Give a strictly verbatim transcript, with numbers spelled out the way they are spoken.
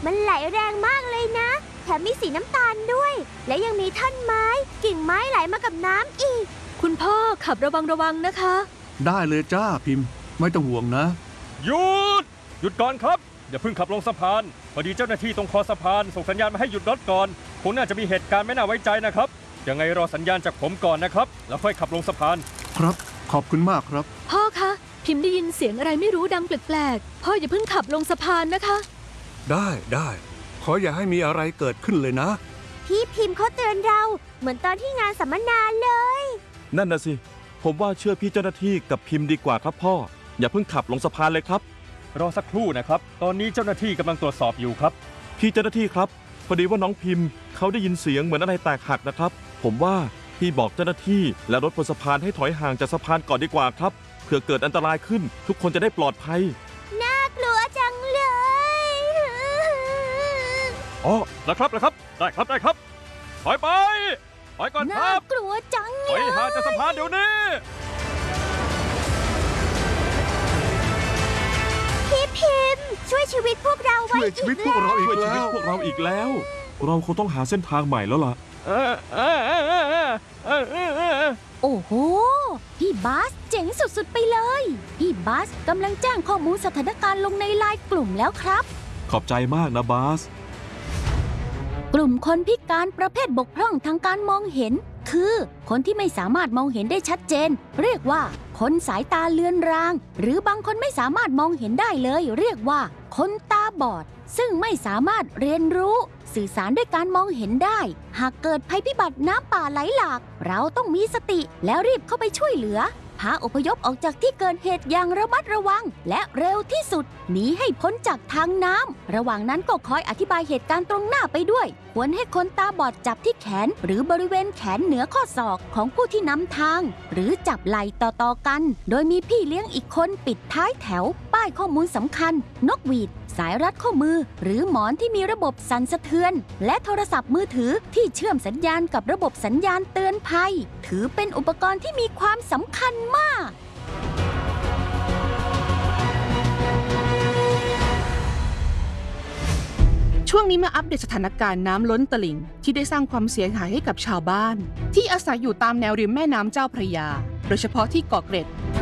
มันไหลแรงมากเลยนะแถมมีสีน้ำตาลด้วยและยังมีท่อนไม้กิ่งไม้ไหลมากับน้ำอีกคุณพ่อขับระวังระวังนะคะได้เลยจ้าพิมพ์ไม่ต้องห่วงนะหยุดหยุดก่อนครับอย่าเพิ่งขับลงสะพานพอดีเจ้าหน้าที่ตรงคอสะพานส่งสัญญาณมาให้หยุดรถก่อนคงน่าจะมีเหตุการณ์ไม่น่าไว้ใจนะครับยังไงรอสัญญาณจากผมก่อนนะครับแล้วค่อยขับลงสะพานครับขอบคุณมากครับพ่อคะพิมพ์ได้ยินเสียงอะไรไม่รู้ดังแปลกๆพ่ออย่าเพิ่งขับลงสะพานนะคะได้ได้ขออย่าให้มีอะไรเกิดขึ้นเลยนะพี่พิมพ์เขาเตือนเราเหมือนตอนที่งานสัมมนาเลยนั่นน่ะสิผมว่าเชื่อพี่เจ้าหน้าที่กับพิมพ์ดีกว่าครับพ่ออย่าเพิ่งขับลงสะพานเลยครับรอสักครู่นะครับตอนนี้เจ้าหน้าที่กำลังตรวจสอบอยู่ครับพี่เจ้าหน้าที่ครับพอดีว่าน้องพิมพ์เขาได้ยินเสียงเหมือนอะไรแตกหักนะครับผมว่าพี่บอกเจ้าหน้าที่และรถบนสะพานให้ถอยห่างจากสะพานก่อนดีกว่าครับเผื่อเกิดอันตรายขึ้นทุกคนจะได้ปลอดภัยน่ากลัวจังเลยอ๋อแล้วครับแล้วครับได้ครับได้ครับถอยไปถอยก่อนครับน่ากลัวจังเลยถอยห่างจากสะพานเดี๋ยวนี้พี่พิมพ์ช่วยชีวิตพวกเราไว้ช่วยชีวิตพวกเราอีกแล้วพวกเราอีกแล้วเราคงต้องหาเส้นทางใหม่แล้วล่ะโอ้โหพี่บาสเจ๋งสุดๆไปเลยพี่บาสกำลังแจ้งข้อมูลสถานการณ์ลงในไลน์กลุ่มแล้วครับขอบใจมากนะบาสกลุ่มคนพิการประเภทบกพร่องทางการมองเห็นคือคนที่ไม่สามารถมองเห็นได้ชัดเจนเรียกว่าคนสายตาเลือนรางหรือบางคนไม่สามารถมองเห็นได้เลยเรียกว่าคนตาบอดซึ่งไม่สามารถเรียนรู้สื่อสารด้วยการมองเห็นได้หากเกิดภัยพิบัติน้ำป่าไหลหลากเราต้องมีสติแล้วรีบเข้าไปช่วยเหลือพาอพยพออกจากที่เกิดเหตุอย่างระมัดระวังและเร็วที่สุดหนีให้พ้นจากทางน้ำระหว่างนั้นก็คอยอธิบายเหตุการณ์ตรงหน้าไปด้วยควรให้คนตาบอดจับที่แขนหรือบริเวณแขนเหนือข้อศอกของผู้ที่นำทางหรือจับไหล่ต่อๆกันโดยมีพี่เลี้ยงอีกคนปิดท้ายแถวป้ายข้อมูลสำคัญนกหวีดสายรัดข้อมือหรือหมอนที่มีระบบสั่นสะเทือนและโทรศัพท์มือถือที่เชื่อมสัญญาณกับระบบสัญญาณเตือนภัยถือเป็นอุปกรณ์ที่มีความสำคัญมากช่วงนี้มาอัปเดตสถานการณ์น้ำล้นตลิ่งที่ได้สร้างความเสียหายให้กับชาวบ้านที่อาศัยอยู่ตามแนวริมแม่น้ำเจ้าพระยาโดยเฉพาะที่เกาะเกร็ด